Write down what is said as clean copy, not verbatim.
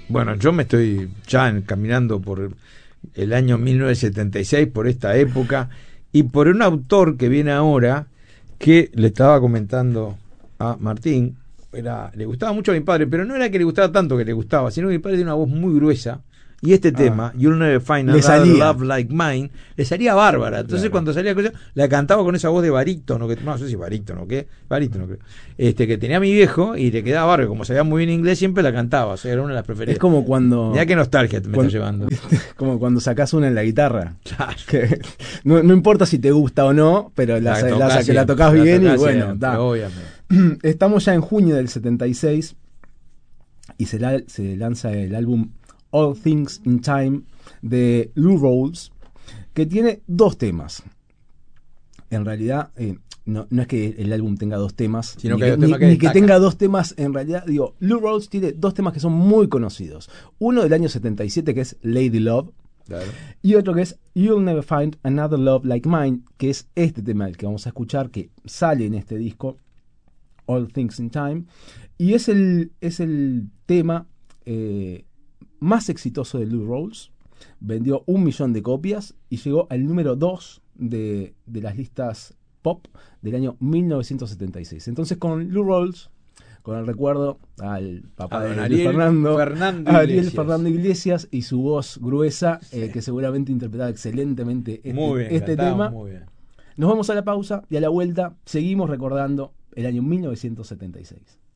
Bueno, yo me estoy ya caminando por el año 1976, por esta época, y por un autor que viene ahora, que le estaba comentando a Martín, le gustaba mucho a mi padre, pero no era que le gustaba tanto que le gustaba, sino que mi padre tiene una voz muy gruesa, y este tema, You'll Never Find Another Love Like Mine, le salía bárbara. Entonces, cuando salía cosa, la cantaba con esa voz de barítono, que no sé si barítono, ¿qué? Barítono, creo. Que tenía mi viejo, y le quedaba bárbaro. Como sabía muy bien inglés, siempre la cantaba. O sea, era una de las preferidas. Es como cuando. Mirá qué nostalgia me está llevando. Como cuando sacás una en la guitarra. Claro. Que no importa si te gusta o no, pero la tocás bien y bueno, da. Obviamente. Estamos ya en junio del 76 y se lanza el álbum All Things in Time de Lou Rawls, que tiene 2 temas. En realidad, no es que el álbum tenga 2 temas, sino ni que tenga 2 temas. En realidad, digo, Lou Rawls tiene 2 temas que son muy conocidos. Uno del año 77, que es Lady Love, claro, y otro que es You'll Never Find Another Love Like Mine, que es este tema el que vamos a escuchar, que sale en este disco, All Things in Time, y es el tema más exitoso de Lou Rawls. Vendió 1 millón de copias y llegó al número 2 de las listas pop del año 1976. Entonces, con Lou Rawls, con el recuerdo al papá de Ariel Fernando Iglesias y su voz gruesa, que seguramente interpretaba excelentemente este tema. Muy bien. Nos vamos a la pausa y a la vuelta seguimos recordando el año 1976.